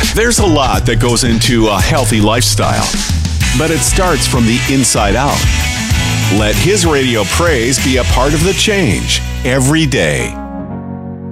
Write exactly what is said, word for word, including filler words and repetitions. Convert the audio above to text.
There's a lot that goes into a healthy lifestyle, but it starts from the inside out. Let his radio praise be a part of the change every day.